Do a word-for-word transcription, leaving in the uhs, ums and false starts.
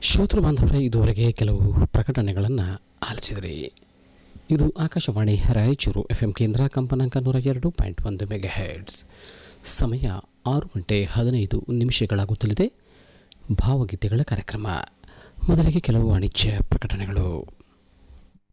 ಶ್ರೋತೃ ಬಾಂಧವರೇ, ಇದುವರೆಗೆ ಕೆಲವು ಪ್ರಕಟಣೆಗಳನ್ನು ಆಲಿಸಿದ್ರಿ. ಇದು ಆಕಾಶವಾಣಿ ರಾಯಚೂರು ಎಫ್ ಎಂ ಕೇಂದ್ರ, ಕಂಪನಾಂಕ ನೂರ ಎರಡು ಪಾಯಿಂಟ್ ಒಂದು ಮೆಗಾ ಹೆರ್ಟ್ಸ್. ಸಮಯ ಆರು ಗಂಟೆ ಹದಿನೈದು ನಿಮಿಷಗಳಾಗುತ್ತಲಿದೆ. ಭಾವಗೀತೆಗಳ ಕಾರ್ಯಕ್ರಮ. ಮೊದಲಿಗೆ ಕೆಲವು ವಾಣಿಜ್ಯ ಪ್ರಕಟಣೆಗಳು.